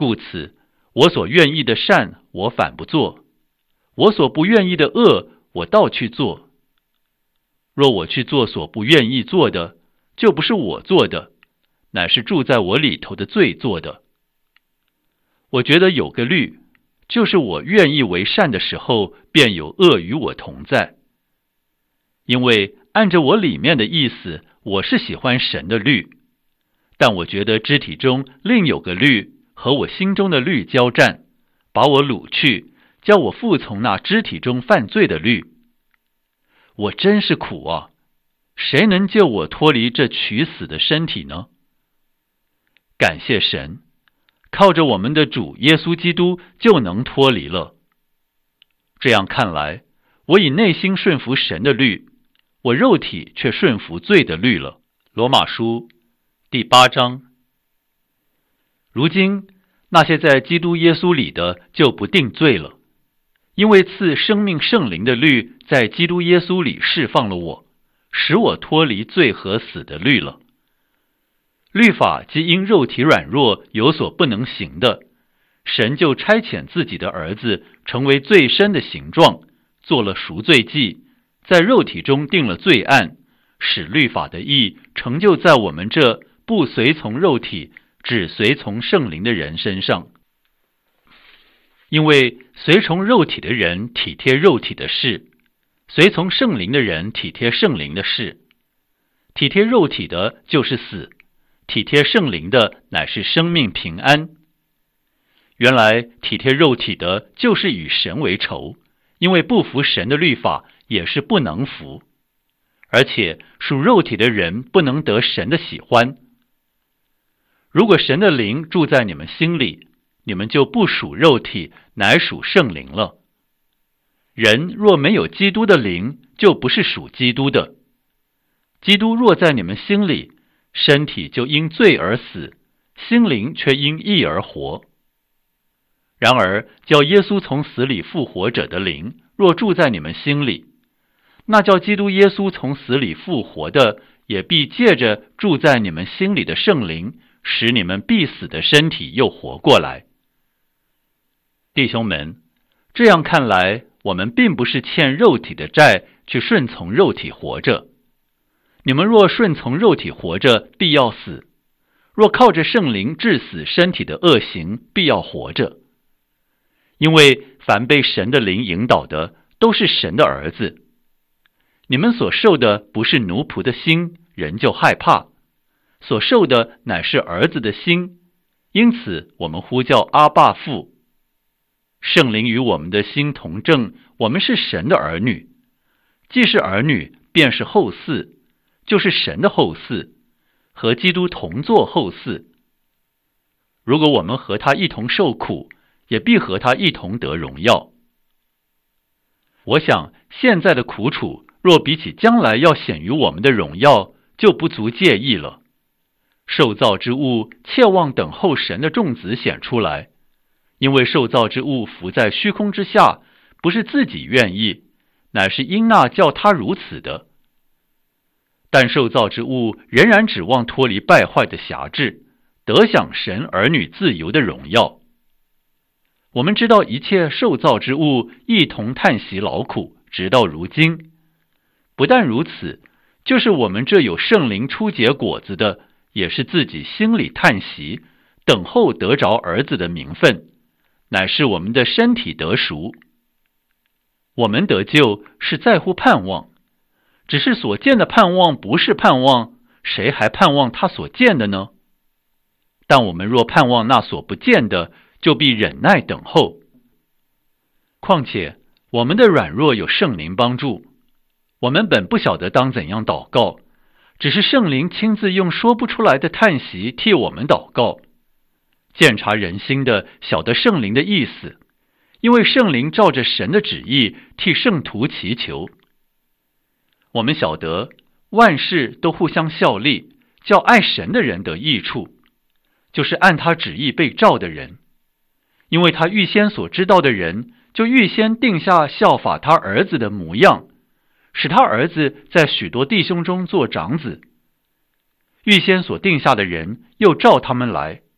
故此，我所愿意的善，我反不做；我所不愿意的恶，我倒去做。若我去做所不愿意做的，就不是我做的，乃是住在我里头的罪做的。我觉得有个律，就是我愿意为善的时候，便有恶与我同在。因为按着我里面的意思，我是喜欢神的律，但我觉得肢体中另有个律和我心中的律交战，把我掳去，叫我服从那肢体中犯罪的律。我真是苦啊！谁能救我脱离这取死的身体呢？感谢神，靠着我们的主耶稣基督就能脱离了。这样看来，我以内心顺服神的律，我肉体却顺服罪的律了。罗马书第8章。如今那些在基督耶稣里的就不定罪了，因为赐生命圣灵的律在基督耶稣里释放了我，使我脱离罪和死的律了。律法既因肉体软弱有所不能行的，神就差遣自己的儿子成为最深的形状，做了赎罪祭，在肉体中定了罪案，使律法的义成就在我们这不随从肉体只随从圣灵的人身上。因为随从肉体的人体贴肉体的事，随从圣灵的人体贴圣灵的事。体贴肉体的就是死，体贴圣灵的乃是生命平安。原来体贴肉体的就是与神为仇，因为不服神的律法也是不能服，而且属肉体的人不能得神的喜欢。如果神的灵住在你们心里，你们就不属肉体，乃属圣灵了。人若没有基督的灵，就不是属基督的。基督若在你们心里，身体就因罪而死，心灵却因义而活。然而叫耶稣从死里复活者的灵若住在你们心里，那叫基督耶稣从死里复活的，也必借着住在你们心里的圣灵，使你们必死的身体又活过来。弟兄们，这样看来，我们并不是欠肉体的债，去顺从肉体活着。你们若顺从肉体活着，必要死；若靠着圣灵治死身体的恶行，必要活着。因为凡被神的灵引导的，都是神的儿子。你们所受的不是奴仆的心，人就害怕；所受的乃是儿子的心，因此我们呼叫阿爸父。圣灵与我们的心同证，我们是神的儿女。既是儿女，便是后嗣，就是神的后嗣，和基督同作后嗣。如果我们和他一同受苦，也必和他一同得荣耀。我想现在的苦楚，若比起将来要显于我们的荣耀，就不足介意了。受造之物切望等候神的众子显出来，因为受造之物伏在虚空之下，不是自己愿意，乃是因那叫他如此的。但受造之物仍然指望脱离败坏的辖制，得享神儿女自由的荣耀。我们知道一切受造之物一同叹息劳苦，直到如今。不但如此，就是我们这有圣灵初结果子的，也是自己心里叹息，等候得着儿子的名分，乃是我们的身体得赎。我们得救是在乎盼望，只是所见的盼望不是盼望，谁还盼望他所见的呢？但我们若盼望那所不见的，就必忍耐等候。况且我们的软弱有圣灵帮助，我们本不晓得当怎样祷告，只是圣灵亲自用说不出来的叹息替我们祷告。鉴察人心的晓得圣灵的意思，因为圣灵照着神的旨意替圣徒祈求。我们晓得万事都互相效力，叫爱神的人得益处，就是按他旨意被召的人。因为他预先所知道的人，就预先定下效法他儿子的模样，使他儿子在许多弟兄中做长子。预先所定下的人，又召他们来；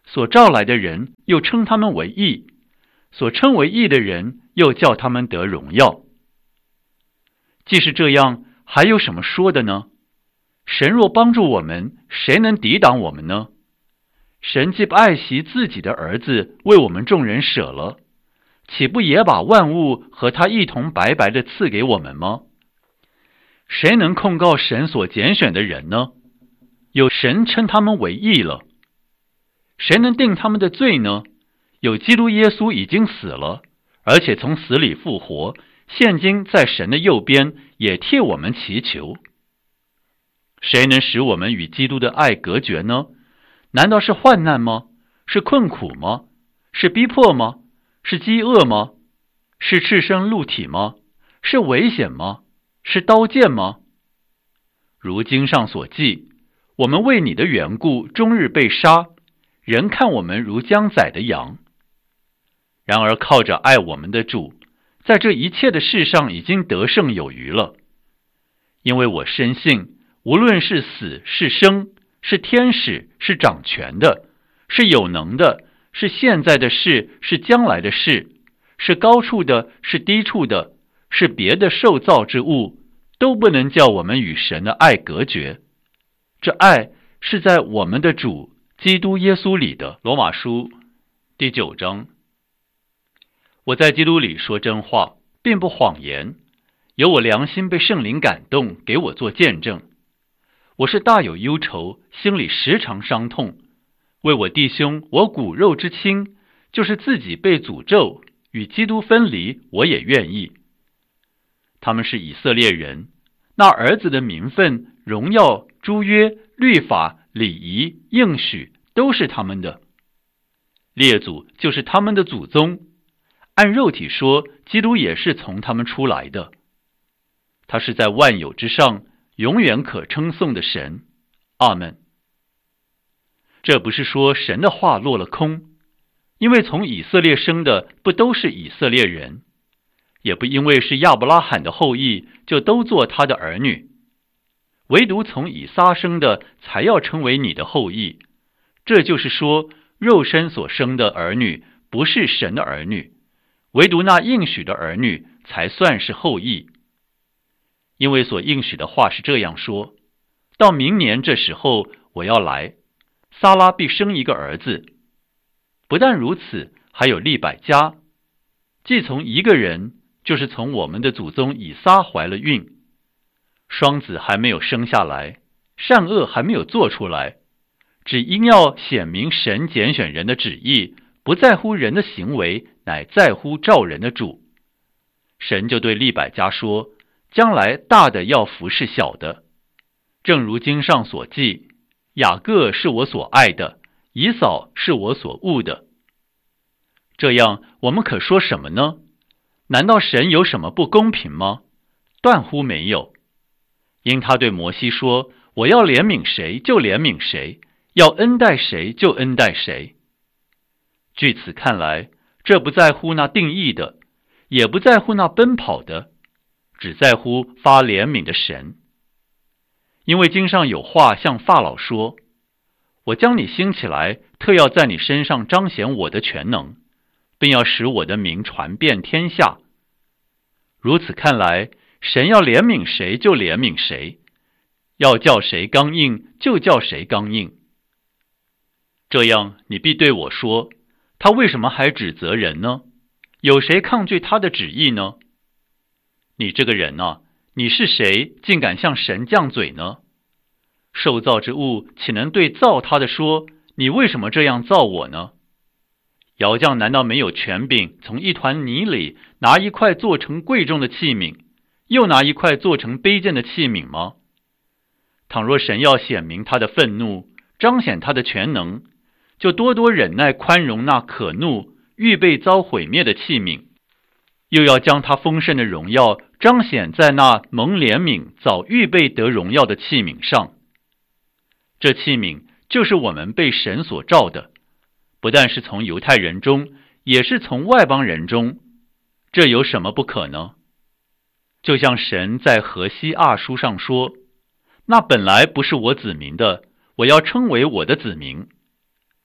所召来的人又称他们为义，所称为义的人又叫他们得荣耀。既是这样，还有什么说的呢？神若帮助我们，谁能抵挡我们呢？神既不爱惜自己的儿子，为我们众人舍了，岂不也把万物和他一同白白的赐给我们吗？谁能控告神所拣选的人呢？有神称他们为义了。谁能定他们的罪呢？有基督耶稣已经死了，而且从死里复活，现今在神的右边，也替我们祈求。谁能使我们与基督的爱隔绝呢？难道是患难吗？是困苦吗？是逼迫吗？是饥饿吗？是赤身露体吗？是危险吗？是刀剑吗？如经上所记，我们为你的缘故终日被杀，人看我们如将宰的羊。然而靠着爱我们的主，在这一切的事上已经得胜有余了。因为我深信，无论是死是生，是天使，是掌权的，是有能的，是现在的事，是将来的事，是高处的，是低处的，是别的受造之物，都不能叫我们与神的爱隔绝。这爱是在我们的主基督耶稣里的。罗马书第9章。我在基督里说真话，并不谎言，有我良心被圣灵感动，给我做见证。我是大有忧愁，心里时常伤痛，为我弟兄，我骨肉之亲，就是自己被诅咒，与基督分离，我也愿意。他们是以色列人，那儿子的名分、荣耀、诸约、律法、礼仪、应许，都是他们的。列祖就是他们的祖宗，按肉体说，基督也是从他们出来的。他是在万有之上，永远可称颂的神。阿们。这不是说神的话落了空，因为从以色列生的不都是以色列人，也不因为是亚伯拉罕的后裔就都做他的儿女，唯独从以撒生的才要成为你的后裔。这就是说，肉身所生的儿女不是神的儿女，唯独那应许的儿女才算是后裔。因为所应许的话是这样说，到明年这时候我要来，撒拉必生一个儿子。不但如此，还有利百加，既从一个人，就是从我们的祖宗以撒怀了孕。双子还没有生下来，善恶还没有做出来，只因要显明神拣选人的旨意，不在乎人的行为，乃在乎召人的主。神就对利百加说，将来大的要服侍小的，正如经上所记，雅各是我所爱的，以扫是我所恶的。这样我们可说什么呢？难道神有什么不公平吗？断乎没有。因他对摩西说，我要怜悯谁就怜悯谁，要恩待谁就恩待谁。据此看来，这不在乎那定义的，也不在乎那奔跑的，只在乎发怜悯的神。因为经上有话向法老说，我将你兴起来，特要在你身上彰显我的全能，并要使我的名传遍天下。如此看来，神要怜悯谁就怜悯谁，要叫谁刚硬就叫谁刚硬。这样你必对我说，他为什么还指责人呢？有谁抗拒他的旨意呢？你这个人啊，你是谁，竟敢向神犟嘴呢？受造之物岂能对造他的说，你为什么这样造我呢？窑匠难道没有权柄从一团泥里拿一块做成贵重的器皿，又拿一块做成卑贱的器皿吗？倘若神要显明他的愤怒，彰显他的全能，就多多忍耐宽容那可怒预备遭毁灭的器皿，又要将他丰盛的荣耀彰显在那蒙怜悯早预备得荣耀的器皿上。这器皿就是我们被神所召的，不但是从犹太人中，也是从外邦人中，这有什么不可呢？就像神在何西阿书上说，那本来不是我子民的，我要称为我的子民。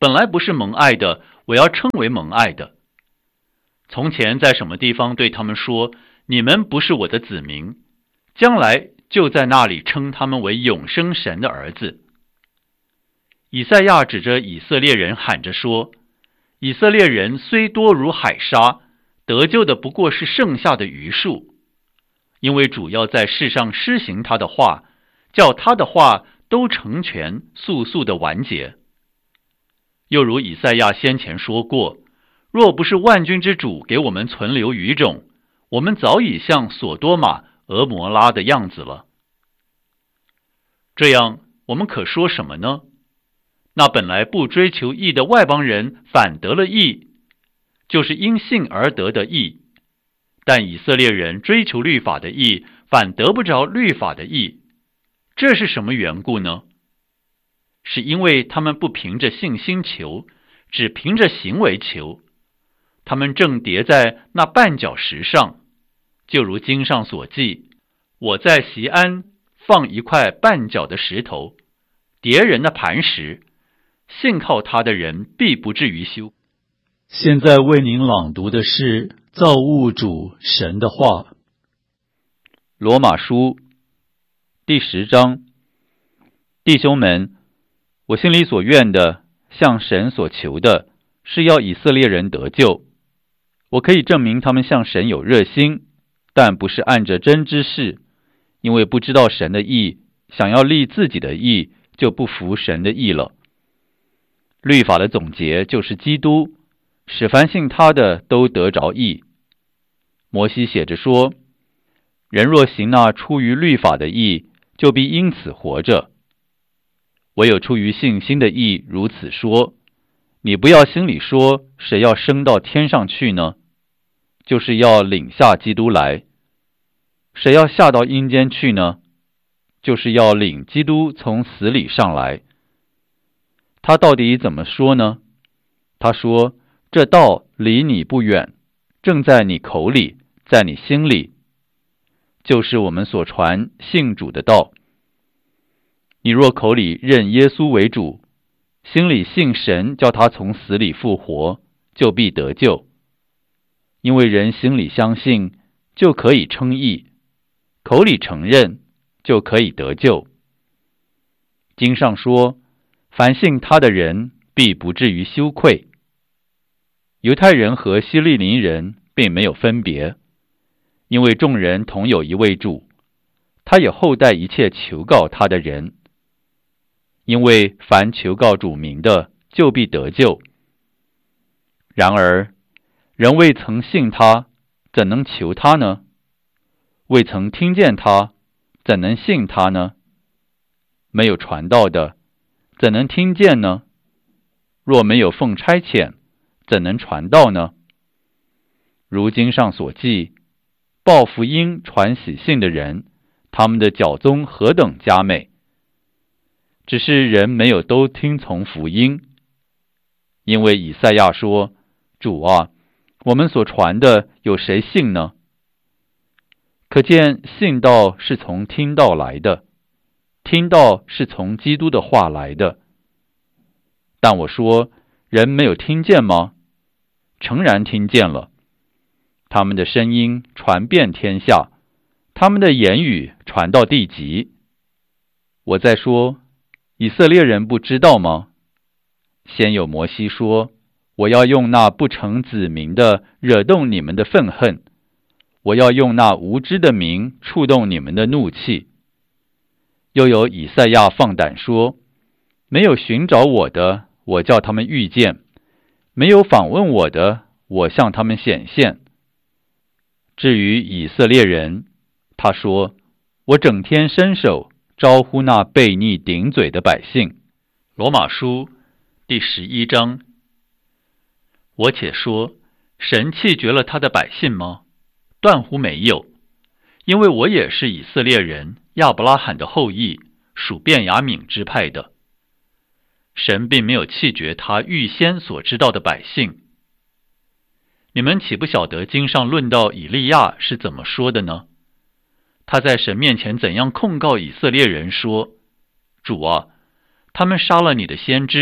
本来不是蒙爱的，我要称为蒙爱的。从前在什么地方对他们说，你们不是我的子民，将来就在那里称他们为永生神的儿子。以赛亚指着以色列人喊着说，以色列人虽多如海沙，得救的不过是剩下的余数，因为主要在世上施行他的话，叫他的话都成全，速速的完结。又如以赛亚先前说过，若不是万军之主给我们存留余种，我们早已像索多玛、俄摩拉的样子了。这样，我们可说什么呢？那本来不追求义的外邦人反得了义，就是因信而得的义；但以色列人追求律法的义，反得不着律法的义。这是什么缘故呢？是因为他们不凭着信心求，只凭着行为求。他们正跌在那绊脚石上，就如经上所记，我在锡安放一块绊脚的石头，跌人的磐石，信靠他的人必不至于羞。 现在为您朗读的是造物主神的话。 罗马书第10章。弟兄们，我心里所愿的，向神所求的，是要以色列人得救。我可以证明他们向神有热心，但不是按着真知识，因为不知道神的义，想要立自己的义，就不服神的义了。律法的总结就是基督，使凡信他的都得着义。摩西写着说，人若行那出于律法的义，就必因此活着。唯有出于信心的义如此说，你不要心里说，谁要升到天上去呢？就是要领下基督来。谁要下到阴间去呢？就是要领基督从死里上来。他到底怎么说呢？他说，这道离你不远，正在你口里，在你心里，就是我们所传信主的道。你若口里认耶稣为主，心里信神叫他从死里复活，就必得救。因为人心里相信，就可以称义，口里承认，就可以得救。经上说，凡信他的人必不至于羞愧。犹太人和希利尼人并没有分别，因为众人同有一位主，他也厚待一切求告他的人。因为凡求告主名的，就必得救。然而，人未曾信他，怎能求他呢？未曾听见他，怎能信他呢？没有传道的，怎能听见呢？若没有奉差遣，怎能传道呢？如经上所记，报福音传喜信的人，他们的脚踪何等佳美！只是人没有都听从福音。因为以赛亚说，主啊，我们所传的有谁信呢？可见信道是从听道来的，听道是从基督的话来的。但我说，人没有听见吗？诚然听见了。他们的声音传遍天下，他们的言语传到地极。我在说，以色列人不知道吗？先有摩西说，我要用那不成子民的惹动你们的愤恨，我要用那无知的民触动你们的怒气。又有以赛亚放胆说，没有寻找我的，我叫他们遇见；没有访问我的，我向他们显现。至于以色列人，他说，我整天伸手招呼那悖逆顶嘴的百姓。罗马书第11章。我且说，神弃绝了他的百姓吗？断乎没有，因为我也是以色列人，亚伯拉罕的后裔，属便雅悯支派的。神并没有弃绝他预先所知道的百姓。你们岂不晓得经上论到以利亚是怎么说的呢？他在神面前怎样控告以色列人说，主啊，他们杀了你的先知，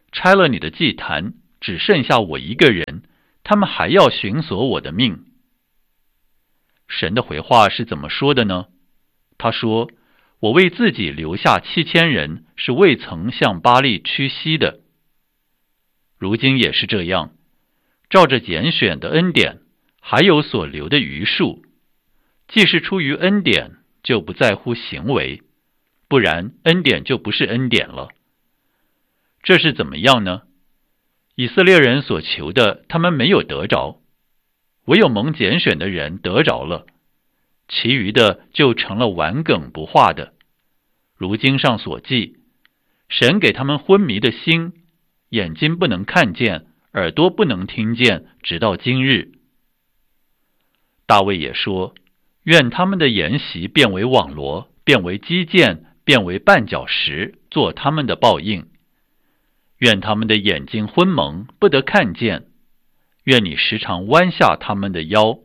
拆了你的祭坛，只剩下我一个人，他们还要寻索我的命。”神的回话是怎么说的呢？他说：“我为自己留下7000人，是未曾向巴力屈膝的。”如今也是这样，照着拣选的恩典，还有所留的余数，既是出于恩典，就不在乎行为，不然恩典就不是恩典了。这是怎么样呢？以色列人所求的，他们没有得着，唯有蒙拣选的人得着了，其余的就成了顽梗不化的。如经上所记，神给他们昏迷的心，眼睛不能看见，耳朵不能听见，直到今日。大卫也说：“愿他们的筵席变为网罗，变为基建，变为绊脚石，做他们的报应。愿他们的眼睛昏蒙，不得看见。愿你时常弯下他们的腰。”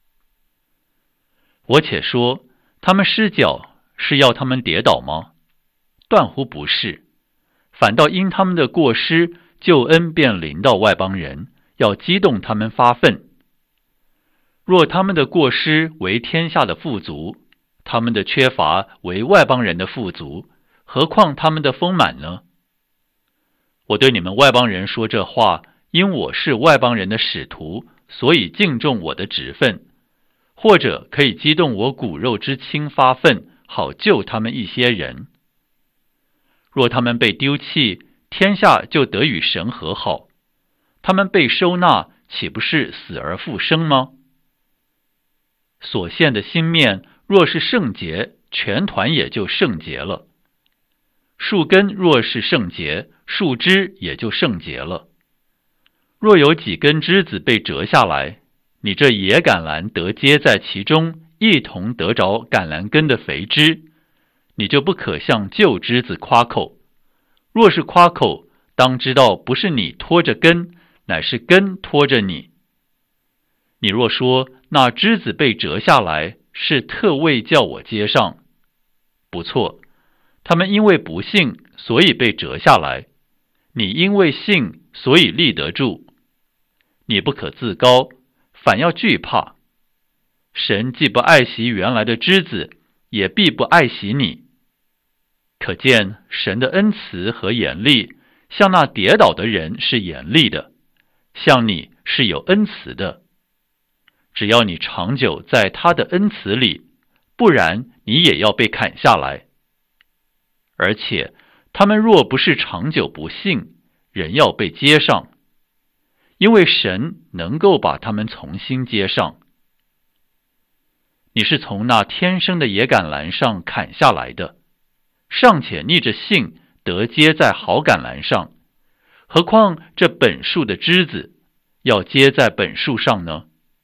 我且说，他们失脚是要他们跌倒吗？断乎不是，反倒因他们的过失，救恩便临到外邦人，要激动他们发愤。若他们的过失为天下的富足，他们的缺乏为外邦人的富足，何况他们的丰满呢？我对你们外邦人说这话，因我是外邦人的使徒，所以敬重我的职分，或者可以激动我骨肉之亲发愤，好救他们一些人。若他们被丢弃，天下就得与神和好；他们被收纳，岂不是死而复生吗？所献的新面若是圣洁，全团也就圣洁了；树根若是圣洁，树枝也就圣洁了。若有几根枝子被折下来，你这野橄榄得接在其中，一同得着橄榄根的肥枝，你就不可向旧枝子夸口。若是夸口，当知道不是你拖着根，乃是根拖着你。你若说那枝子被折下来，是特为叫我接上，不错，他们因为不信，所以被折下来；你因为信，所以立得住。你不可自高，反要惧怕。神既不爱惜原来的枝子，也必不爱惜你。可见神的恩慈和严厉，像那跌倒的人是严厉的，像你是有恩慈的。只要你长久在他的恩慈里，不然你也要被砍下来。而且他们若不是长久不信，仍要被接上，因为神能够把他们重新接上。你是从那天生的野橄榄上砍下来的，尚且逆着信得接在好橄榄上，何况这本树的枝子要接在本树上呢？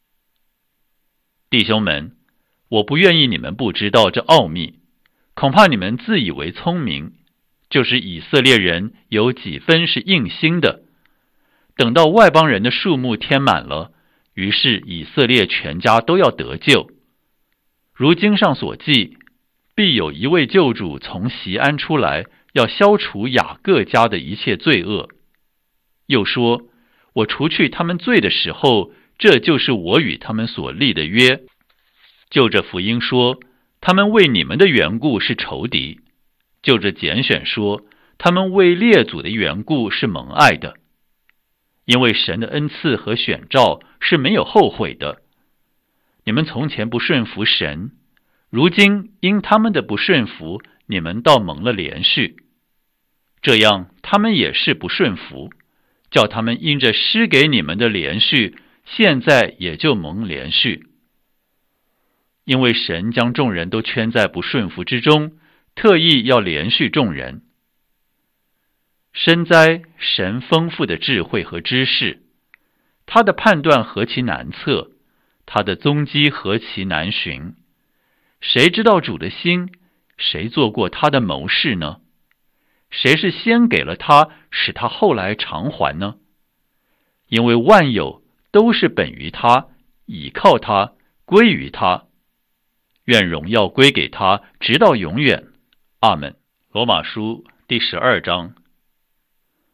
弟兄们，我不愿意你们不知道这奥秘，恐怕你们自以为聪明，就是以色列人有几分是硬心的。等到外邦人的数目添满了，于是以色列全家都要得救。如经上所记，必有一位救主从锡安出来，要消除雅各家的一切罪恶。又说，我除去他们罪的时候，这就是我与他们所立的约。就着福音说，他们为你们的缘故是仇敌；就着拣选说，他们为列祖的缘故是蒙爱的。因为神的恩赐和选召是没有后悔的。你们从前不顺服神，如今因他们的不顺服，你们倒蒙了连续。这样他们也是不顺服，叫他们因着施给你们的连续，现在也就蒙连续。因为神将众人都圈在不顺服之中，特意要连续众人。深哉神丰富的智慧和知识，他的判断何其难测，他的踪迹何其难寻。谁知道主的心？谁做过他的谋士呢？谁是先给了他，使他后来偿还呢？因为万有都是本于他，倚靠他，归于他。愿荣耀归给他，直到永远。阿们。罗马书第12章。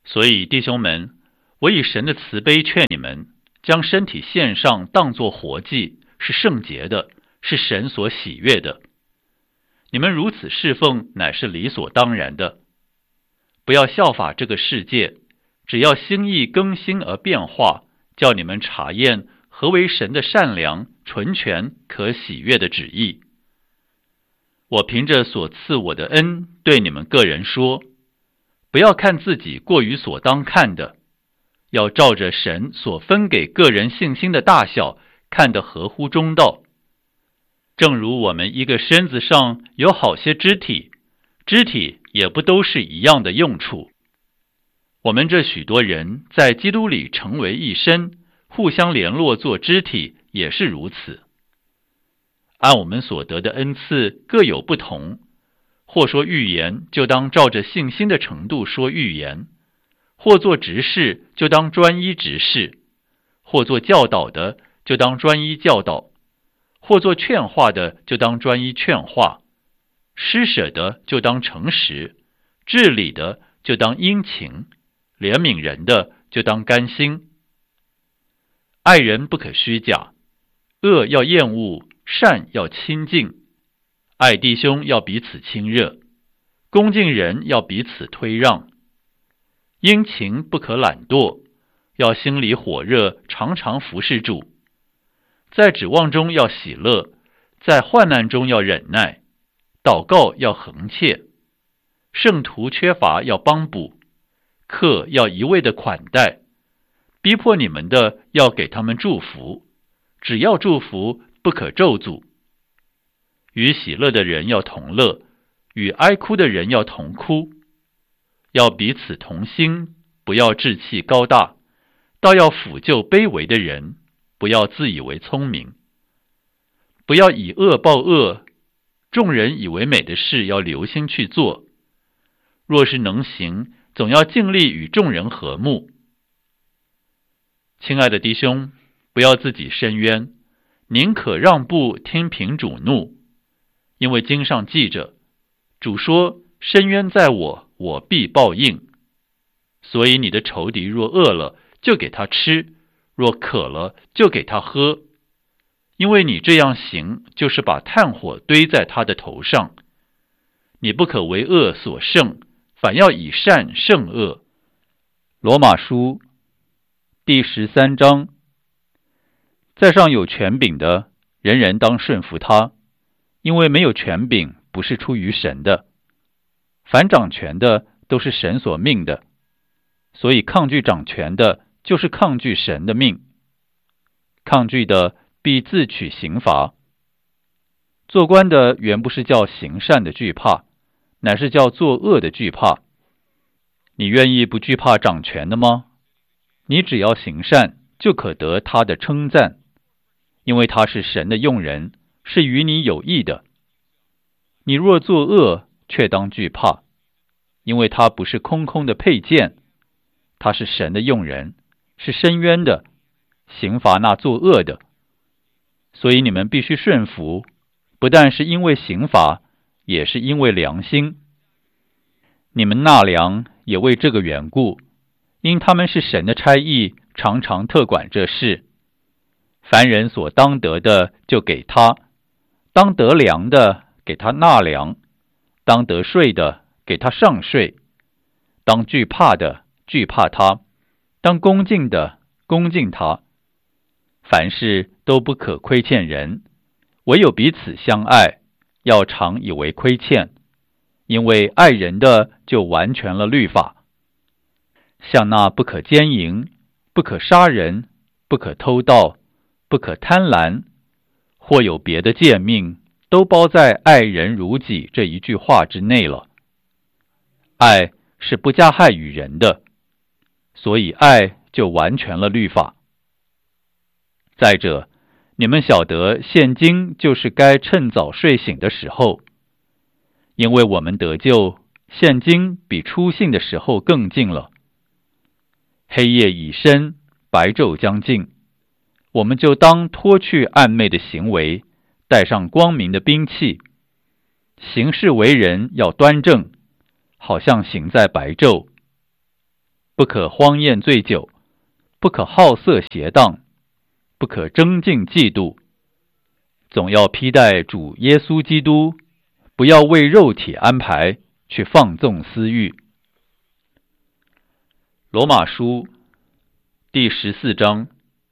所以弟兄们，我以神的慈悲劝你们，将身体献上，当作活祭，是圣洁的，是神所喜悦的。你们如此侍奉，乃是理所当然的。不要效法这个世界，只要心意更新而变化，叫你们查验何为神的善良、纯全、可喜悦的旨意。我凭着所赐我的恩，对你们个人说，不要看自己过于所当看的，要照着神所分给个人信心的大小，看得合乎中道。正如我们一个身子上有好些肢体，肢体也不都是一样的用处。我们这许多人在基督里成为一身，互相联络做肢体，也是如此。按我们所得的恩赐各有不同，或说预言，就当照着信心的程度说预言；或做执事，就当专一执事；或做教导的，就当专一教导；或做劝化的，就当专一劝化；施舍的，就当诚实；治理的，就当殷勤；怜悯人的，就当甘心。爱人不可虚假，恶要厌恶，善要亲近，爱弟兄要彼此亲热，恭敬人要彼此推让。殷勤不可懒惰，要心里火热，常常服侍主。在指望中要喜乐，在患难中要忍耐，祷告要恒切，圣徒缺乏要帮补，客要一味的款待，逼迫你们的要给他们祝福，只要祝福，不可咒诅。与喜乐的人要同乐，与哀哭的人要同哭，要彼此同心，不要志气高大，倒要抚救卑微的人，不要自以为聪明。不要以恶报恶，众人以为美的事要留心去做，若是能行，总要尽力与众人和睦。亲爱的弟兄，不要自己伸冤，宁可让步，听凭主怒。因为经上记着，主说，伸冤在我，我必报应。所以你的仇敌若饿了，就给他吃；若渴了，就给他喝。因为你这样行，就是把炭火堆在他的头上。你不可为恶所胜，反要以善胜恶。 罗马书第13章，在上有权柄的，人人当顺服他，因为没有权柄不是出于神的，凡掌权的都是神所命的，所以抗拒掌权的，就是抗拒神的命。抗拒的必自取刑罚。做官的原不是叫行善的惧怕，乃是叫作恶的惧怕。你愿意不惧怕掌权的吗？你只要行善，就可得他的称赞，因为他是神的用人，是与你有益的。你若作恶，却当惧怕，因为他不是空空的佩剑，他是神的用人，是伸冤的，刑罚那作恶的。所以你们必须顺服，不但是因为刑罚，也是因为良心。你们纳粮也为这个缘故，因他们是神的差役，常常特管这事。凡人所当得的，就给他；当得粮的，给他纳粮；当得税的，给他上税；当惧怕的，惧怕他；当恭敬的，恭敬他。凡事都不可亏欠人，唯有彼此相爱，要常以为亏欠，因为爱人的就完全了律法。像那不可奸淫，不可杀人，不可偷盗，不可贪婪，或有别的诫命，都包在爱人如己这一句话之内了。爱是不加害于人的，所以爱就完全了律法。再者，你们晓得现今就是该趁早睡醒的时候，因为我们得救，现今比初信的时候更近了。黑夜已深，白昼将近，我们就当脱去暗昧的行为，带上光明的兵器，行事为人要端正，好像行在白昼。 不可荒宴醉酒，不可好色邪荡，不可争竞嫉妒，总要披戴主耶稣基督，不要为肉体安排去放纵私欲。罗马书第14章，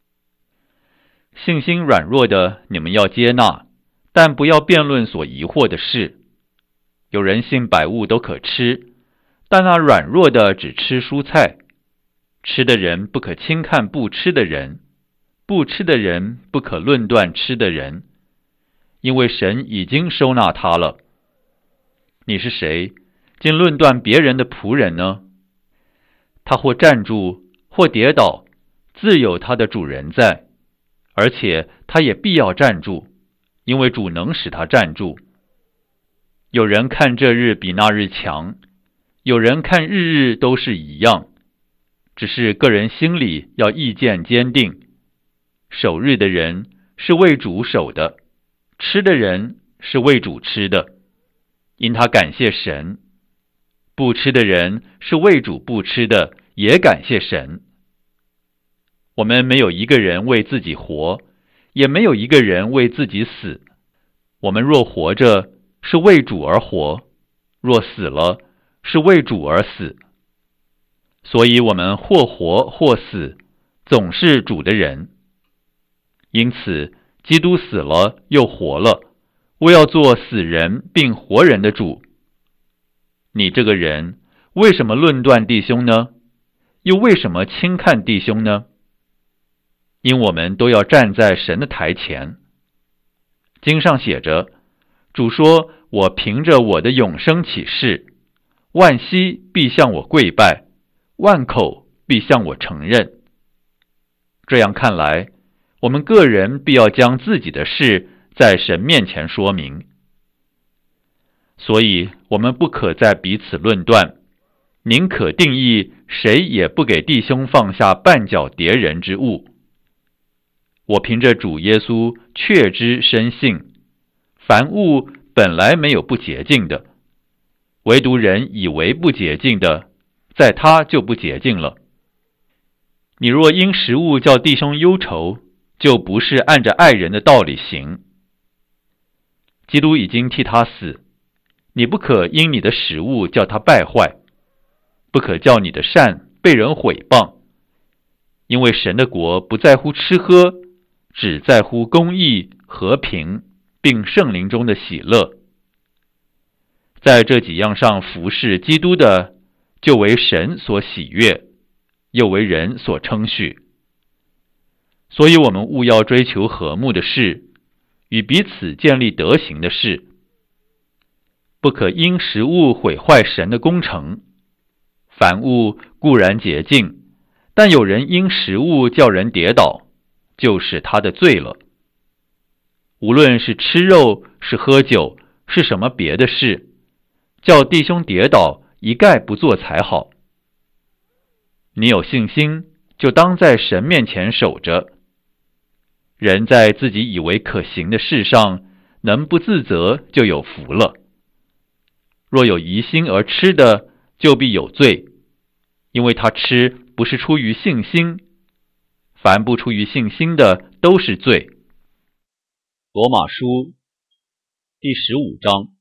信心软弱的你们要接纳，但不要辩论所疑惑的事。有人信百物都可吃，但那软弱的只吃蔬菜。吃的人不可轻看不吃的人，不吃的人不可论断吃的人，因为神已经收纳他了。你是谁，竟论断别人的仆人呢？他或站住，或跌倒，自有他的主人在，而且他也必要站住，因为主能使他站住。有人看这日比那日强，有人看日日都是一样，只是个人心里要意见坚定。守日的人是为主守的，吃的人是为主吃的，因他感谢神；不吃的人是为主不吃的，也感谢神。我们没有一个人为自己活，也没有一个人为自己死。我们若活着，是为主而活；若死了，是为主而死。所以我们或活或死，总是主的人。因此，基督死了又活了，为要做死人并活人的主。你这个人，为什么论断弟兄呢？又为什么轻看弟兄呢？因我们都要站在神的台前。经上写着，主说，我凭着我的永生起誓，万膝必向我跪拜，万口必向我承认。这样看来，我们个人必要将自己的事在神面前说明。所以我们不可再彼此论断，宁可定义谁也不给弟兄放下绊脚跌人之物。我凭着主耶稣确知深信，凡物本来没有不洁净的，唯独人以为不洁净的，在他就不洁净了。你若因食物叫弟兄忧愁，就不是按着爱人的道理行。基督已经替他死，你不可因你的食物叫他败坏，不可叫你的善被人毁谤，因为神的国不在乎吃喝，只在乎公义、和平，并圣灵中的喜乐。在这几样上服侍基督的，就为神所喜悦，又为人所称许。所以我们务要追求和睦的事，与彼此建立德行的事，不可因食物毁坏神的工程。凡物固然洁净，但有人因食物叫人跌倒，就是他的罪了。无论是吃肉，是喝酒，是什么别的事，叫弟兄跌倒，一概不做才好。你有信心，就当在神面前守着。人在自己以为可行的事上，能不自责，就有福了。若有疑心而吃的，就必有罪，因为他吃不是出于信心，凡不出于信心的，都是罪。罗马书第15章，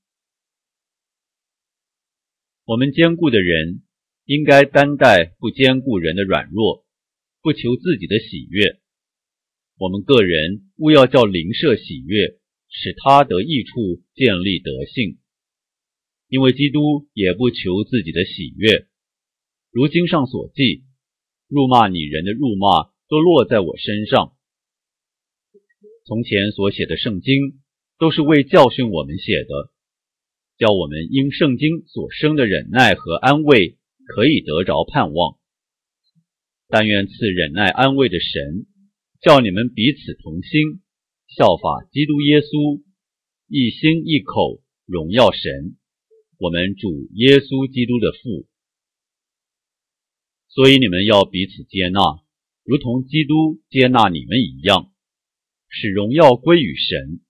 我们坚固的人，应该担待不坚固人的软弱，不求自己的喜悦。我们个人务要叫邻舍喜悦，使他得益处，建立德性。因为基督也不求自己的喜悦。如经上所记，辱骂你人的辱骂都落在我身上。从前所写的圣经，都是为教训我们写的，叫我们因圣经所生的忍耐和安慰，可以得着盼望。但愿赐忍耐安慰的神，叫你们彼此同心，效法基督耶稣，一心一口荣耀神，我们主耶稣基督的父。所以你们要彼此接纳，如同基督接纳你们一样，使荣耀归于神。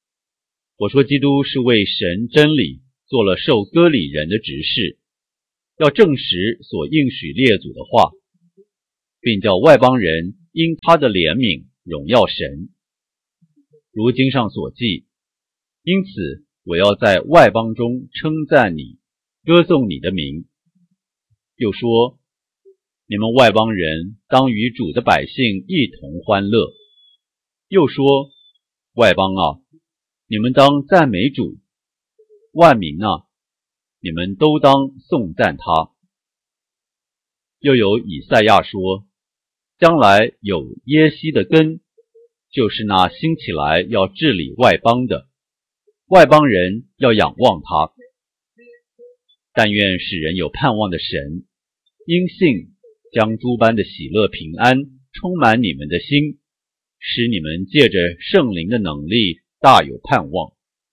我说基督是为神真理做了受割礼人的执事， 要证实所应许列祖的话，并叫外邦人因他的怜悯荣耀神。如经上所记，因此我要在外邦中称赞你，歌颂你的名。又说，你们外邦人当与主的百姓一同欢乐。又说，外邦啊，你们当赞美主；万民啊，你们都当颂赞他。又有以赛亚说，将来有耶西的根，就是那兴起来要治理外邦的，外邦人要仰望他。但愿使人有盼望的神，因信将诸般的喜乐平安充满你们的心，使你们借着圣灵的能力大有盼望。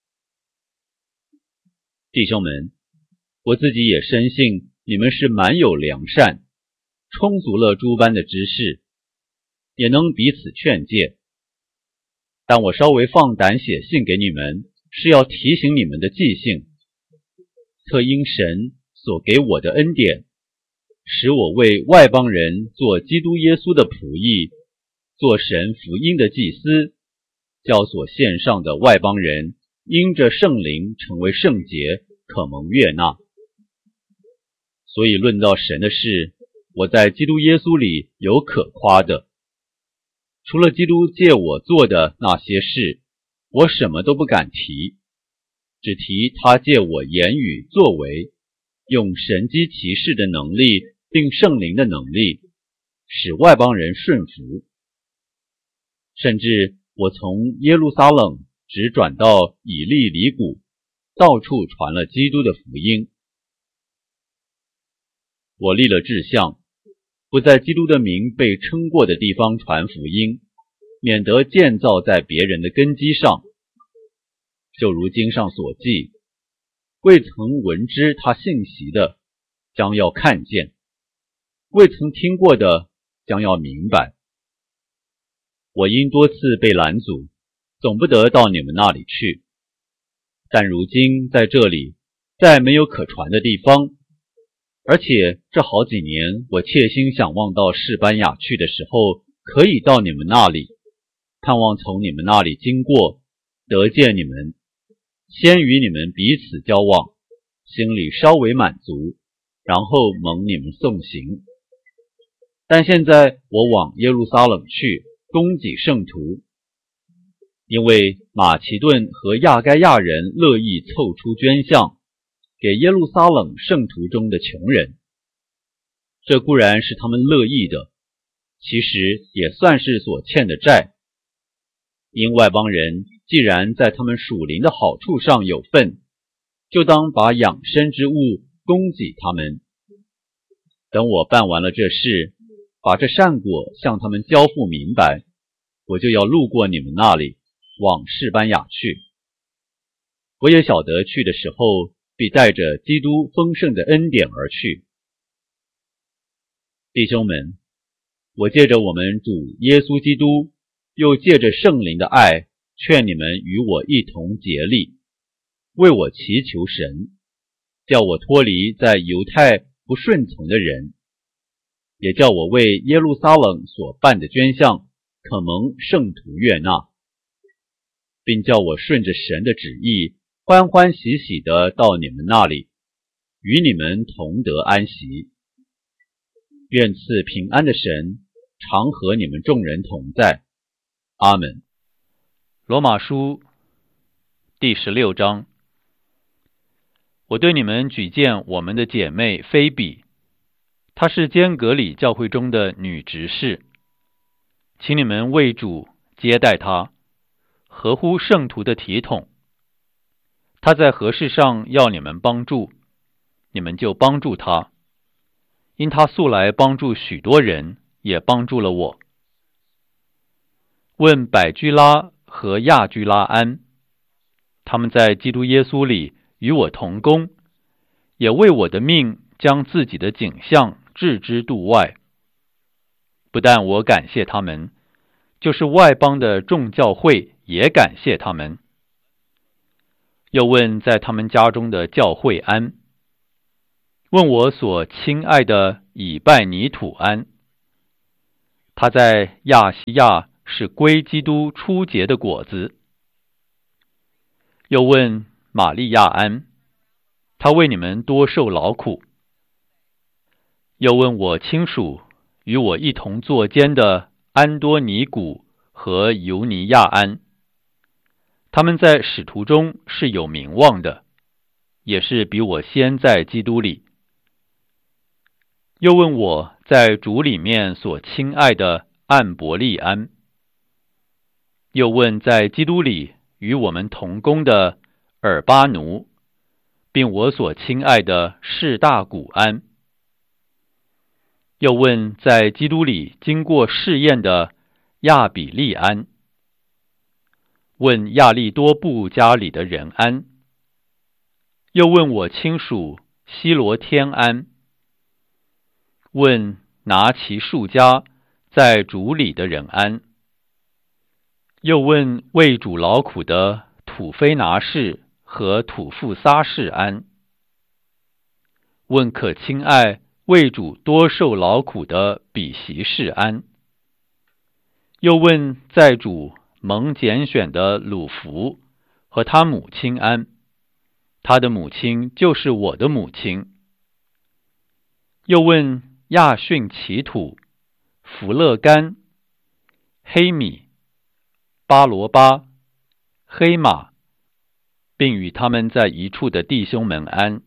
弟兄们，我自己也深信你们是满有良善，充足了诸般的知识，也能彼此劝诫。但我稍微放胆写信给你们，是要提醒你们的记性，特因神所给我的恩典，使我为外邦人做基督耶稣的仆役，做神福音的祭司，叫所献上的外邦人因着圣灵成为圣洁，可蒙悦纳。所以论到神的事，我在基督耶稣里有可夸的。除了基督借我做的那些事，我什么都不敢提，只提他借我言语作为，用神机骑士的能力并圣灵的能力，使外邦人顺服。甚至我从耶路撒冷直转到以利里谷，到处传了基督的福音。我立了志向，不在基督的名被称过的地方传福音，免得建造在别人的根基上。就如经上所记，未曾闻知他信息的，将要看见；未曾听过的，将要明白。我因多次被拦阻，总不得到你们那里去。但如今在这里，再没有可传的地方，而且这好几年，我切心想望到士班雅去的时候，可以到你们那里，盼望从你们那里经过，得见你们，先与你们彼此交往，心里稍微满足，然后蒙你们送行。但现在我往耶路撒冷去，供给圣徒，因为马其顿和亚该亚人乐意凑出捐项，给耶路撒冷圣徒中的穷人。这固然是他们乐意的，其实也算是所欠的债。因外邦人既然在他们属灵的好处上有份，就当把养生之物供给他们。等我办完了这事，把这善果向他们交付明白，我就要路过你们那里，往士班雅去。我也晓得去的时候，必带着基督丰盛的恩典而去。弟兄们，我借着我们主耶稣基督，又借着圣灵的爱，劝你们与我一同竭力，为我祈求神，叫我脱离在犹太不顺从的人，也叫我为耶路撒冷所办的捐项可蒙圣徒悦纳，并叫我顺着神的旨意，欢欢喜喜地到你们那里，与你们同得安息。愿赐平安的神常和你们众人同在。阿们。 罗马书第16章。我对你们举荐我们的姐妹菲比，她是坚革里教会中的女执事，请你们为主接待她，合乎圣徒的体统。她在何事上要你们帮助，你们就帮助她，因她素来帮助许多人，也帮助了我。问百居拉和亚居拉安，他们在基督耶稣里与我同工，也为我的命将自己的景象置之度外。不但我感谢他们，就是外邦的众教会也感谢他们。又问在他们家中的教会安， 问我所亲爱的以拜尼土安，他在亚细亚是归基督初结的果子。又问玛利亚安，他为你们多受劳苦。又问我亲属与我一同作监的安多尼古和尤尼亚安，他们在使徒中是有名望的，也是比我先在基督里。又问我在主里面所亲爱的暗伯利安，又问在基督里与我们同工的尔巴奴，并我所亲爱的士大古安。又问在基督里经过试验的亚比利安，问亚利多布家里的人安。又问我亲属希罗天安，问拿其数家在主里的人安。又问为主劳苦的土非拿士和土富撒士安。问可亲爱为主多受劳苦的比席士安。又问在主蒙拣选的鲁孚和他母亲安，他的母亲就是我的母亲。又问亚逊其土、弗勒干、黑米、巴罗巴、黑马，并与他们在一处的弟兄们安。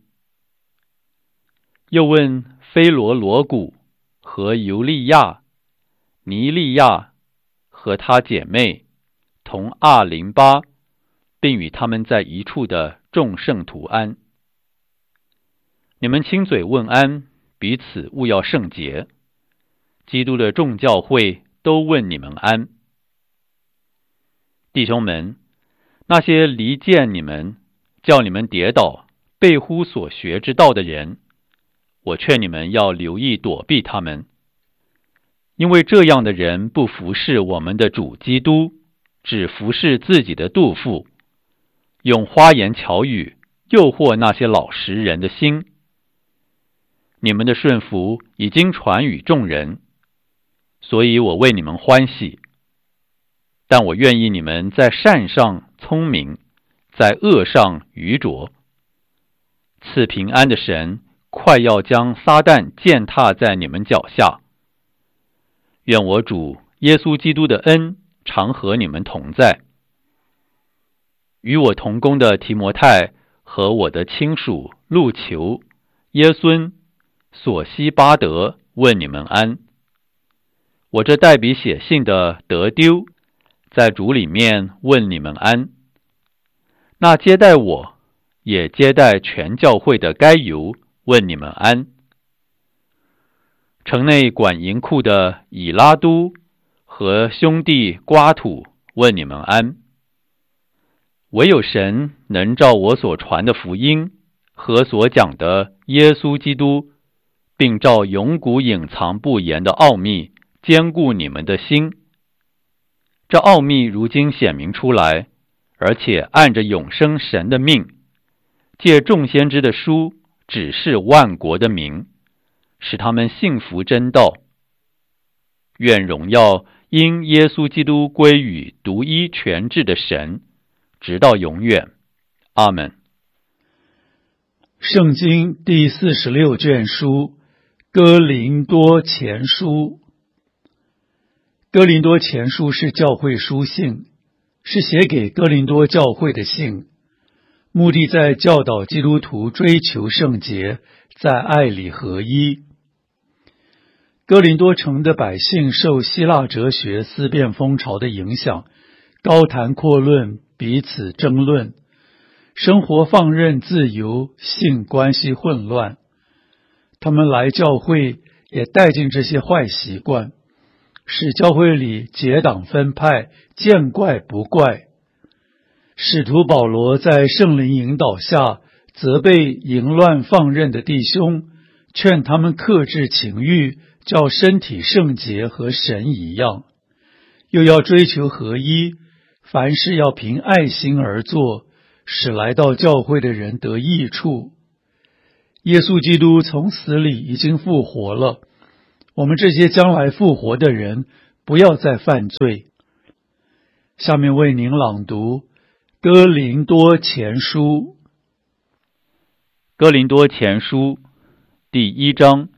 又问菲罗罗古和尤利亚、尼利亚和他姐妹同阿林巴，并与他们在一处的众圣徒安。你们亲嘴问安，彼此务要圣洁。基督的众教会都问你们安。弟兄们，那些离间你们、叫你们跌倒、背乎所学之道的人，我劝你们要留意躲避他们，因为这样的人不服侍我们的主基督，只服侍自己的肚腹，用花言巧语诱惑那些老实人的心。你们的顺服已经传与众人，所以我为你们欢喜。但我愿意你们在善上聪明，在恶上愚拙。赐平安的神快要将撒旦践踏在你们脚下。愿我主耶稣基督的恩常和你们同在。与我同工的提摩太和我的亲属路求、耶孙、索西巴德问你们安。我这代笔写信的得丢，在主里面问你们安。那接待我，也接待全教会的该由问你们安。城内管银库的以拉都和兄弟瓜土问你们安。唯有神能照我所传的福音和所讲的耶稣基督，并照永古隐藏不言的奥秘坚固你们的心。这奥秘如今显明出来，而且按着永生神的命，借众先知的书指示万国的民，使他们信服真道。愿荣耀因耶稣基督归于独一全智的神，直到永远。阿们。 圣经第46卷书，哥林多前书。哥林多前书是教会书信，是写给哥林多教会的信，目的在教导基督徒追求圣洁，在爱里合一。哥林多城的百姓受希腊哲学思辨风潮的影响，高谈阔论，彼此争论，生活放任自由，性关系混乱。他们来教会也带进这些坏习惯，使教会里结党分派，见怪不怪。使徒保罗在圣灵引导下，责备淫乱放任的弟兄，劝他们克制情欲，叫身体圣洁和神一样，又要追求合一，凡事要凭爱心而做，使来到教会的人得益处。 耶稣基督从死里已经复活了，我们这些将来复活的人不要再犯罪。下面为您朗读哥林多前书。 哥林多前书第1章。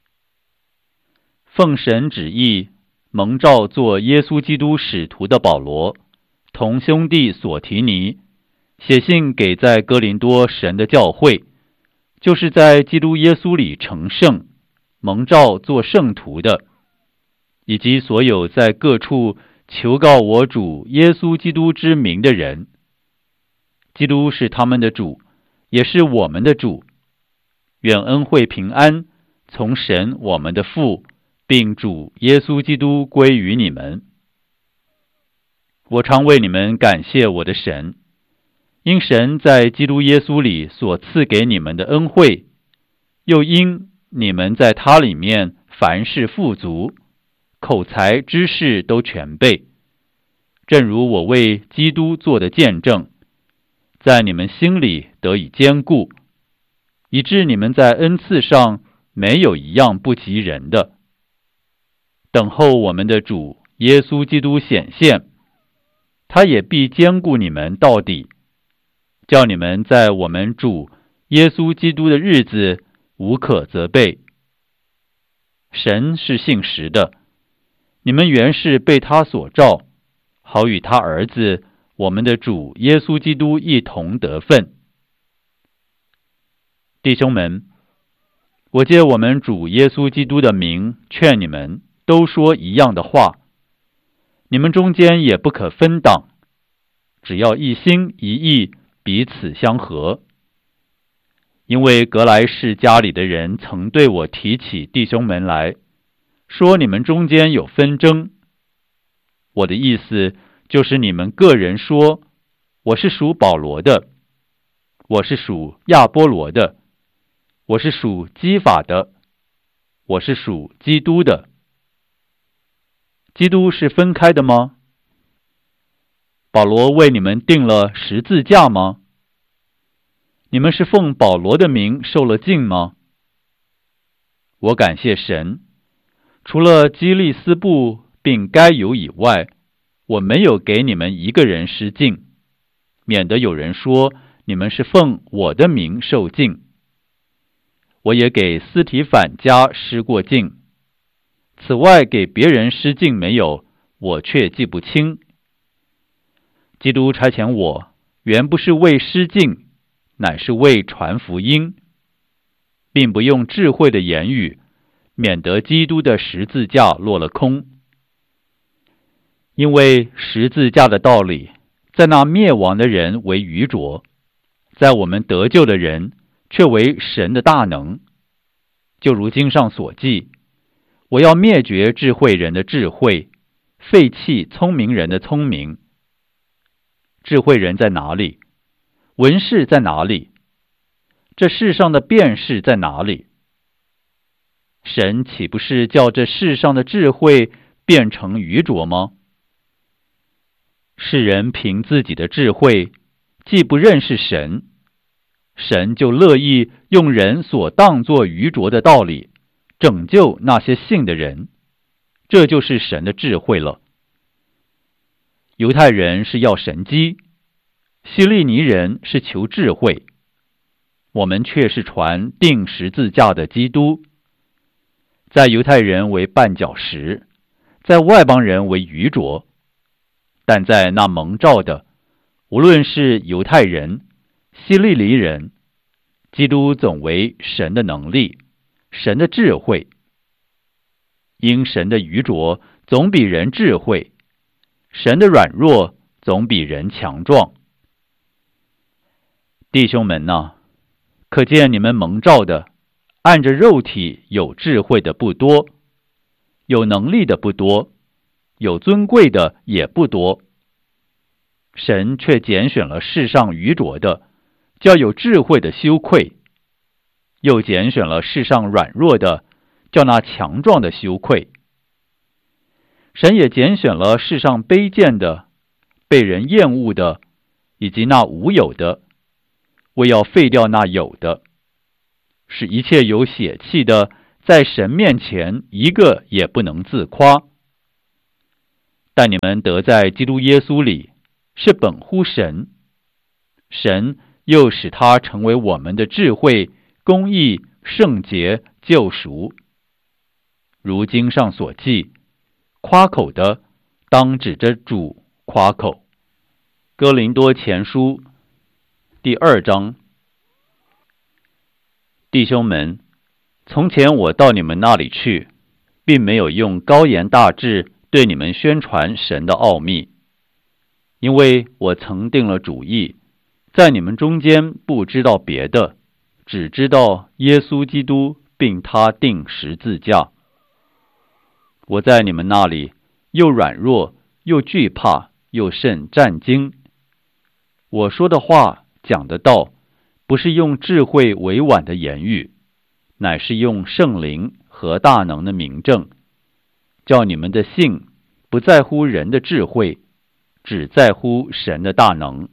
奉神旨意，蒙召做耶稣基督使徒的保罗，同兄弟所提尼，写信给在哥林多神的教会，就是在基督耶稣里成圣，蒙召做圣徒的，以及所有在各处求告我主耶稣基督之名的人。基督是他们的主，也是我们的主。愿恩惠平安从神我们的父并主耶稣基督归于你们。我常为你们感谢我的神，因神在基督耶稣里所赐给你们的恩惠，又因你们在他里面凡事富足，口才知识都全备，正如我为基督做的见证，在你们心里得以坚固，以致你们在恩赐上没有一样不及人的。等候我们的主耶稣基督显现，他也必坚固你们到底，叫你们在我们主耶稣基督的日子无可责备。神是信实的，你们原是被他所召，好与他儿子我们的主耶稣基督一同得分。弟兄们，我借我们主耶稣基督的名劝你们，都说一样的话，你们中间也不可分党，只要一心一意，彼此相合。因为格莱士家里的人曾对我提起弟兄们来，说你们中间有纷争。我的意思就是你们个人说，我是属保罗的，我是属亚波罗的，我是属基法的，我是属基督的。基督是分开的吗？保罗为你们定了十字架吗？你们是奉保罗的名受了浸吗？我感谢神，除了基利斯布并该犹以外，我没有给你们一个人施浸，免得有人说你们是奉我的名受浸。我也给斯提反家施过浸，此外给别人施浸没有，我却记不清。基督差遣我，原不是为施浸，乃是为传福音，并不用智慧的言语，免得基督的十字架落了空。因为十字架的道理，在那灭亡的人为愚拙，在我们得救的人却为神的大能。就如经上所记，我要灭绝智慧人的智慧，废弃聪明人的聪明。智慧人在哪里？文士在哪里？这世上的辩士在哪里？神岂不是叫这世上的智慧变成愚拙吗？世人凭自己的智慧，既不认识神，神就乐意用人所当作愚拙的道理，拯救那些信的人。这就是神的智慧了。犹太人是要神迹，希利尼人是求智慧，我们却是传钉十字架的基督。在犹太人为绊脚石，在外邦人为愚拙，但在那蒙召的，无论是犹太人、希利尼人，基督总为神的能力，神的智慧。因神的愚拙总比人智慧，神的软弱总比人强壮。弟兄们哪，可见你们蒙召的，按着肉体有智慧的不多，有能力的不多，有尊贵的也不多。神却拣选了世上愚拙的，叫有智慧的羞愧；又拣选了世上软弱的，叫那强壮的羞愧。神也拣选了世上卑贱的、被人厌恶的，以及那无有的，为要废掉那有的， 使一切有血气的在神面前一个也不能自夸。但你们得在基督耶稣里，是本乎神，神又使他成为我们的智慧、公义、圣洁、救赎。如经上所记，夸口的当指着主夸口。哥林多前书第2章。弟兄们，从前我到你们那里去，并没有用高言大志对你们宣传神的奥秘，因为我曾定了主意，在你们中间不知道别的，只知道耶稣基督并他钉十字架。我在你们那里又软弱，又惧怕，又甚战惊。我说的话，讲的道，不是用智慧委婉的言语，乃是用圣灵和大能的明证，叫你们的信不在乎人的智慧，只在乎神的大能。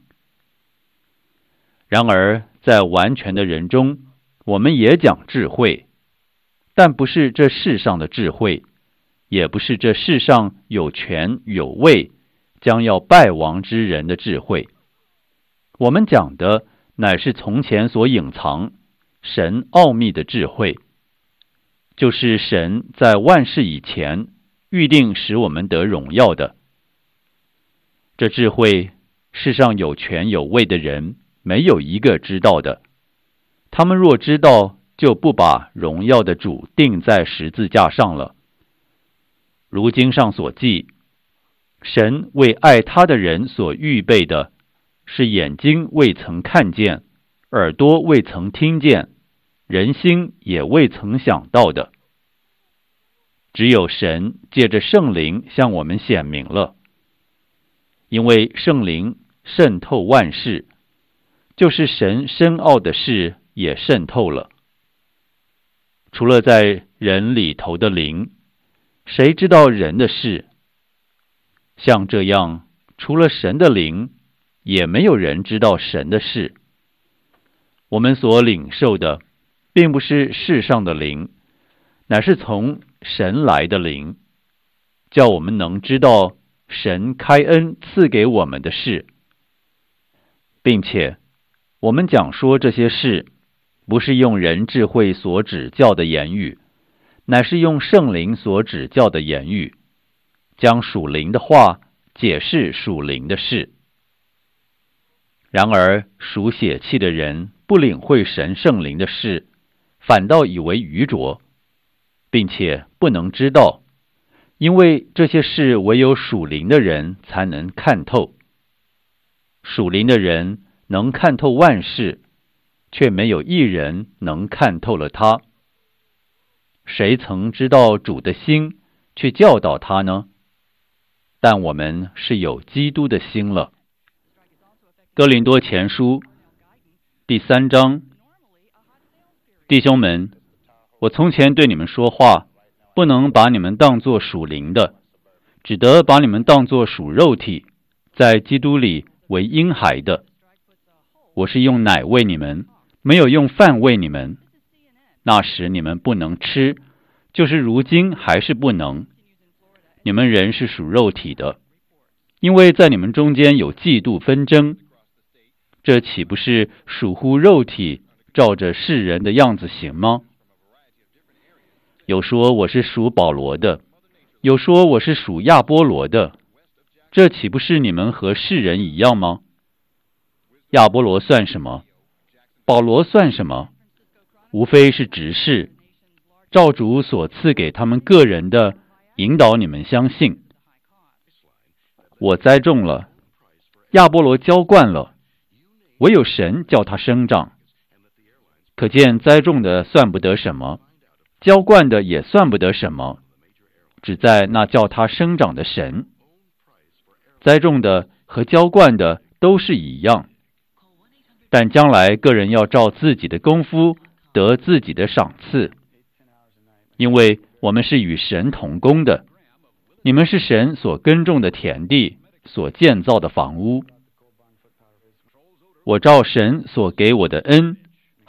然而在完全的人中，我们也讲智慧，但不是这世上的智慧，也不是这世上有权有位将要败亡之人的智慧。我们讲的乃是从前所隐藏神奥秘的智慧，就是神在万事以前预定使我们得荣耀的。这智慧，世上有权有位的人没有一个知道的，他们若知道，就不把荣耀的主钉在十字架上了。如经上所记，神为爱他的人所预备的，是眼睛未曾看见，耳朵未曾听见，人心也未曾想到的。只有神借着圣灵向我们显明了，因为圣灵渗透万事，就是神深奥的事也渗透了。除了在人里头的灵，谁知道人的事？像这样，除了神的灵，也没有人知道神的事。我们所领受的，并不是世上的灵，乃是从神来的灵，叫我们能知道神开恩赐给我们的事，并且我们讲说这些事，不是用人智慧所指教的言语，乃是用圣灵所指教的言语，将属灵的话解释属灵的事。然而属血气的人不领会神圣灵的事，反倒以为愚拙，并且不能知道，因为这些事唯有属灵的人才能看透。属灵的人能看透万事，却没有一人能看透了他。谁曾知道主的心，去教导他呢？但我们是有基督的心了。哥林多前书第3章。弟兄们，我从前对你们说话，不能把你们当作属灵的，只得把你们当作属肉体，在基督里为婴孩的。我是用奶喂你们，没有用饭喂你们。那时你们不能吃，就是如今还是不能。你们人是属肉体的，因为在你们中间有嫉妒纷争，这岂不是属乎肉体，照着世人的样子行吗？有说我是属保罗的，有说我是属亚波罗的，这岂不是你们和世人一样吗？亚波罗算什么？保罗算什么？无非是执事，照主所赐给他们个人的，引导你们相信。我栽种了，亚波罗浇灌了，唯有神叫他生长。可见栽种的算不得什么，浇灌的也算不得什么，只在那叫他生长的神。栽种的和浇灌的都是一样，但将来个人要照自己的功夫得自己的赏赐，因为我们是与神同工的，你们是神所耕种的田地，所建造的房屋。我照神所给我的恩，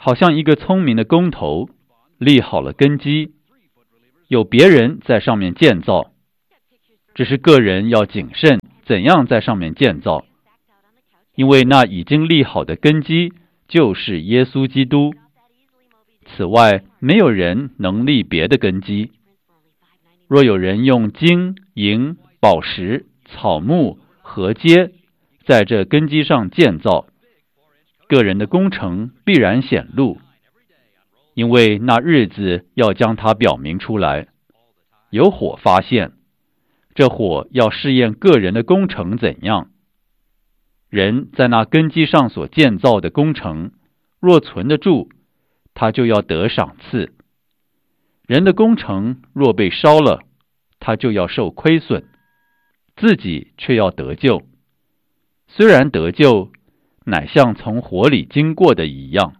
好像一个聪明的工头，立好了根基，有别人在上面建造，只是个人要谨慎怎样在上面建造，因为那已经立好的根基就是耶稣基督。此外，没有人能立别的根基。若有人用金银宝石草木禾秸在这根基上建造，个人的工程必然显露，因为那日子要将它表明出来，有火发现，这火要试验个人的工程怎样。人在那根基上所建造的工程，若存得住，他就要得赏赐；人的工程若被烧了，他就要受亏损，自己却要得救。虽然得救，乃像从火里经过的一样。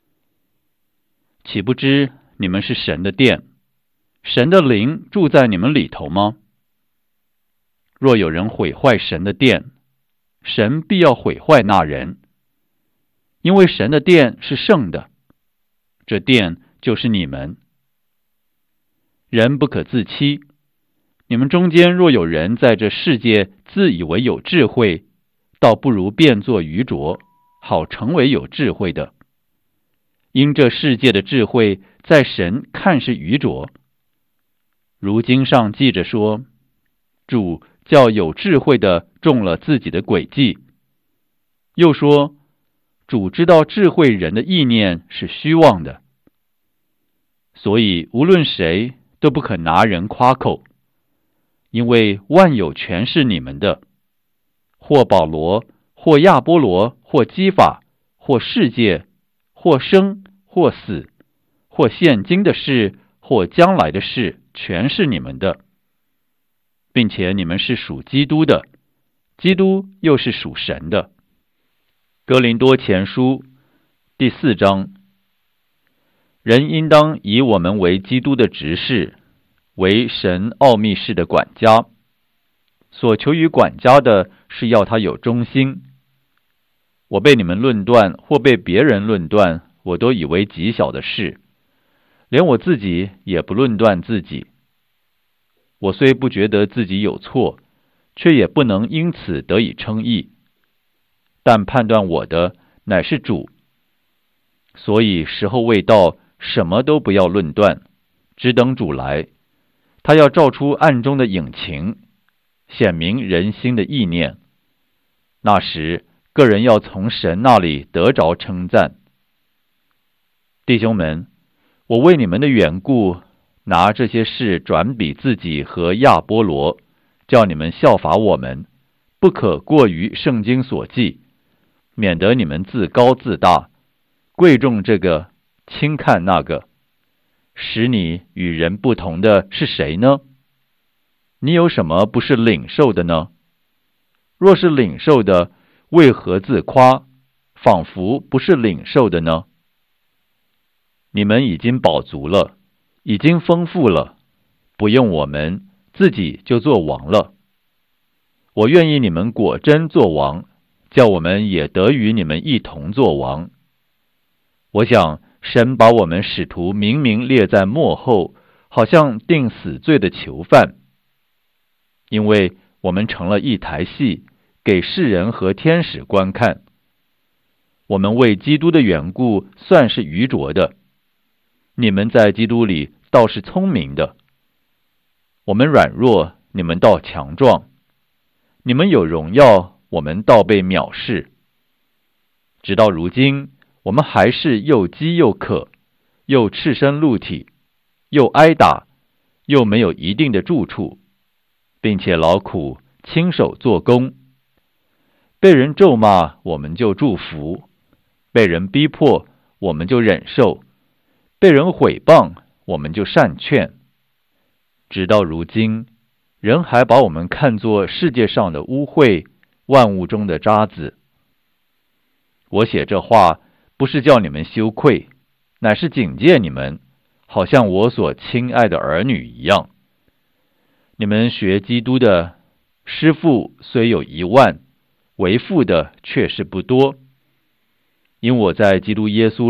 岂不知你们是神的殿，神的灵住在你们里头吗？若有人毁坏神的殿，神必要毁坏那人，因为神的殿是圣的，这殿就是你们。人不可自欺，你们中间若有人在这世界自以为有智慧，倒不如变作愚拙，好成为有智慧的。因这世界的智慧在神看是愚拙。如经上记着说，主叫有智慧的中了自己的诡计。又说，主知道智慧人的意念是虚妄的。所以无论谁都不可拿人夸口，因为万有全是你们的，或保罗，或亚波罗，或基法，或世界，或生，或死，或现今的事，或将来的事，全是你们的，并且你们是属基督的，基督又是属神的。哥林多前书第4章，人应当以我们为基督的执事，为神奥秘事的管家。所求于管家的是要他有忠心。我被你们论断，或被别人论断，我都以为极小的事，连我自己也不论断自己。我虽不觉得自己有错，却也不能因此得以称义。但判断我的乃是主。所以时候未到，什么都不要论断，只等主来。他要照出暗中的隐情，显明人心的意念。那时，个人要从神那里得着称赞。弟兄们，我为你们的缘故，拿这些事转比自己和亚波罗，叫你们效法我们，不可过于圣经所记，免得你们自高自大，贵重这个，轻看那个。使你与人不同的是谁呢？你有什么不是领受的呢？若是领受的，为何自夸，仿佛不是领受的呢？你们已经饱足了，已经丰富了，不用我们，自己就做王了。我愿意你们果真做王，叫我们也得与你们一同做王。我想神把我们使徒明明列在末后，好像定死罪的囚犯，因为我们成了一台戏，给世人和天使观看。我们为基督的缘故算是愚拙的，你们在基督里倒是聪明的。我们软弱，你们倒强壮；你们有荣耀，我们倒被藐视。直到如今，我们还是又饥又渴，又赤身露体，又挨打，又没有一定的住处，并且劳苦亲手做工。被人咒骂，我们就祝福；被人逼迫，我们就忍受；被人毁谤，我们就善劝。直到如今，人还把我们看作世界上的污秽，万物中的渣滓。我写这话，不是叫你们羞愧，乃是警戒你们，好像我所亲爱的儿女一样。你们学基督的，师傅虽有10000，为父的却是不多。因我在基督耶稣里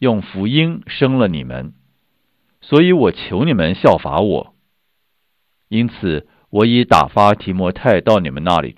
用福音生了你们，所以我求你们效法我。因此，我已打发提摩太到你们那里